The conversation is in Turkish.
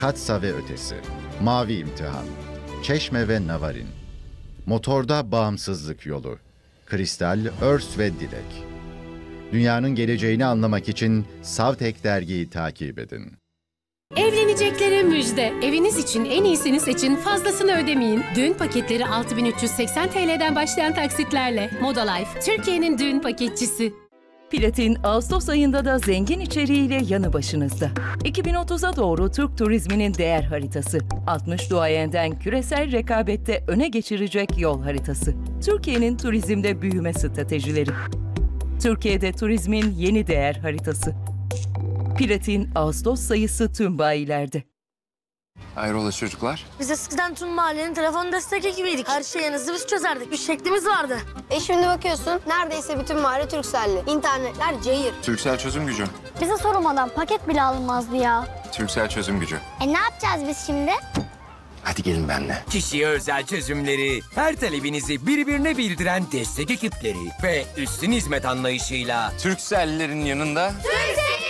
Katsa ve ötesi, Mavi İmtihan, Çeşme ve Navarin, Motorda Bağımsızlık Yolu, Kristal, Örs ve Dilek. Dünyanın geleceğini anlamak için Savtek dergiyi takip edin. Evleneceklere müjde. Eviniz için en iyisini seçin, fazlasını ödemeyin. Düğün paketleri 6380 TL'den başlayan taksitlerle. Moda Life, Türkiye'nin düğün paketçisi. Platin, Ağustos ayında da zengin içeriğiyle yanı başınızda. 2030'a doğru Türk turizminin değer haritası. 60 duayenden küresel rekabette öne geçirecek yol haritası. Türkiye'nin turizmde büyüme stratejileri. Türkiye'de turizmin yeni değer haritası. Platin, Ağustos sayısı tüm bayilerde. Hayrola çocuklar? Biz eskiden tüm mahallenin telefon destek ekibiydik. Her şeyinizi biz çözerdik. Bir şeklimiz vardı. Şimdi bakıyorsun neredeyse bütün mahalle Turkcell'li. İnternetler cayır. Turkcell çözüm gücü. Bize sormadan paket bile alınmazdı ya. Turkcell çözüm gücü. Ne yapacağız biz şimdi? Hadi gelin benimle. Kişiye özel çözümleri, her talebinizi birbirine bildiren destek ekipleri ve üstün hizmet anlayışıyla Turkcell'lerin yanında...